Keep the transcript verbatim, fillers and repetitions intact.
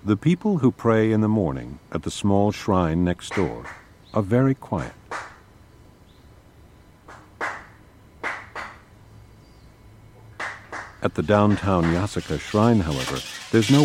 The people who pray in the morning at the small shrine next door are very quiet. At the downtown Yasuka shrine, however, there's no